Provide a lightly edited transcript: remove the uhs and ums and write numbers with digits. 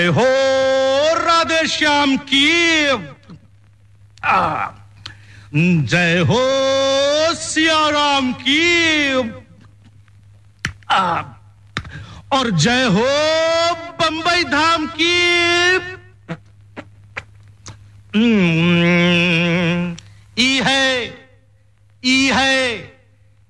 हो राधे श्याम की जय हो सिया राम की और जय हो बंबई धाम की